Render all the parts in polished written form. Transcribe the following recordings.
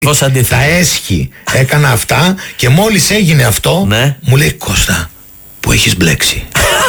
Πώς αντίθετα. Τα έσχη. Έκανα αυτά και μόλις έγινε αυτό, ναι, μου λέει Κώστα, που έχεις μπλέξει.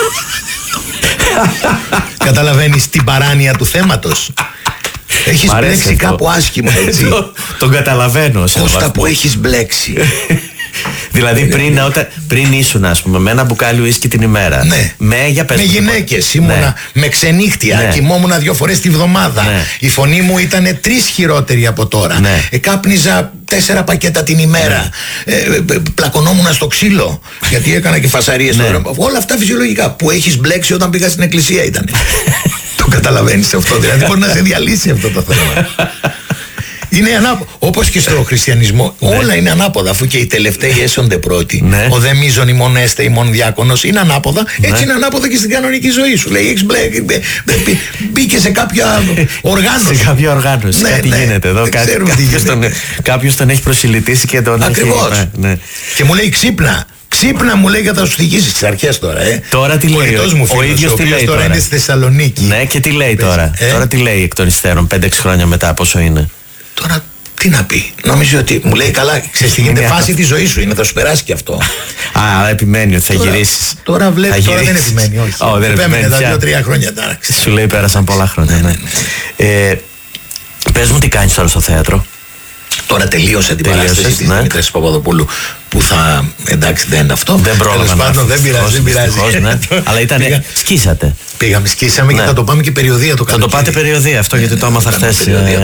Καταλαβαίνεις την παράνοια του θέματος. Έχεις μπλέξει κάπου άσχημα, έτσι. Τον καταλαβαίνω. Κώστα, που έχεις μπλέξει. Δηλαδή πριν ήσουν, ας πούμε, με ένα μπουκάλι ουίσκι την ημέρα. Ναι. Με γυναίκες ήμουνα, ναι, με ξενύχτια, ναι, κοιμόμουν 2 φορές τη βδομάδα. Ναι. Η φωνή μου ήταν 3 χειρότερη από τώρα. Ναι. Κάπνιζα 4 πακέτα την ημέρα. Ναι. Πλακωνόμουν στο ξύλο, γιατί έκανα και φασαρίες. Ναι. Όλα αυτά φυσιολογικά. Που έχεις μπλέξει όταν πήγα στην εκκλησία ήταν. Το καταλαβαίνεις αυτό, δηλαδή μπορεί να σε διαλύσει αυτό το θέμα. Είναι όπως και στο χριστιανισμό, ναι, όλα είναι ανάποδα, αφού και οι τελευταίοι έσονται πρώτοι. Ναι. Ο δε μίζων ημών έστε ημών διάκονος είναι ανάποδα, ναι, έτσι είναι ανάποδα και στην κανονική ζωή σου. Λέει, μπήκε σε κάποια οργάνωση. Σε κάποια οργάνωση, ναι, κάτι, ναι, γίνεται εδώ. Κάποιος τον έχει προσιλητήσει και τον ακριβώς. Έχει. Ναι. Και μου λέει ξύπνα. Ξύπνα, μου λέει, θα σου θυγήσει στις αρχές τώρα. Τώρα τι λέει ο ίδιος τι λέει τώρα. Είναι στη Θεσσαλονίκη. Ναι, και τι λέει τώρα. Τώρα τι λέει εκ των υστέρων, 5-6 χρόνια μετά, πόσο είναι. Τώρα τι να πει. Νομίζω ότι μου λέει καλά, ξέρεις τι γίνεται, φάση τη ζωή σου είναι, θα σου περάσει και αυτό. Α, επιμένει ότι θα γυρίσεις. Τώρα βλέπει, τώρα δεν επιμένει, όχι. Δεν επιμένει τα 2-3 χρόνια τώρα. Σου λέει πέρασαν πολλά χρόνια. Ναι. Πες μου τι κάνεις τώρα στο θέατρο. Τώρα τελείωσε την παράσταση της Δημήτρης Παπαδοπούλου, που θα, εντάξει, δεν είναι αυτό. Δεν πρόλαβα. Δεν πειράζει. Ναι. Αλλά ήταν, σκίσατε. Σκίσαμε, ναι, και θα το πάμε και περιοδία το καλοκαίρι. Θα το πάτε περιοδία αυτό, γιατί το άμαθα χθες.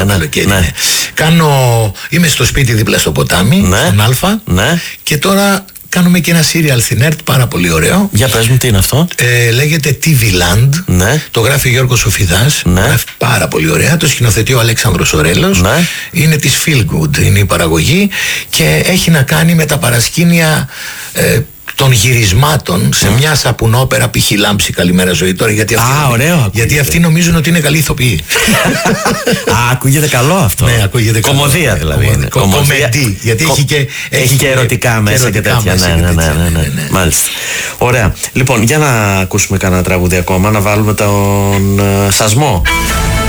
Είμαι στο σπίτι δίπλα στο ποτάμι, στον Αλφα, και τώρα κάνουμε και ένα serial στην ΕΡΤ, πάρα πολύ ωραίο. Για πες μου, τι είναι αυτό. Λέγεται TV Land. Ναι. Το γράφει ο Γιώργος Σοφιδάς. Ναι. Γράφει πάρα πολύ ωραία. Το σκηνοθετεί ο Αλέξανδρος Ορέλος. Ναι. Είναι της Feel Good, είναι η παραγωγή. Και έχει να κάνει με τα παρασκήνια των γυρισμάτων σε μια σαπουνόπερα π.χ. Λάμψη, καλημέρα ζωή τώρα. Γιατί αυτοί νομίζουν ότι είναι καλοί ηθοποιοί. Ακούγεται καλό αυτό. Ναι, ακούγεται καλό. Κομμωδία δηλαδή. Κομμεντή. Γιατί έχει και ερωτικά μέσα και τέτοια. Ναι. Μάλιστα. Ωραία. Λοιπόν, για να ακούσουμε κανένα τραγούδι ακόμα, να βάλουμε τον Σασμό.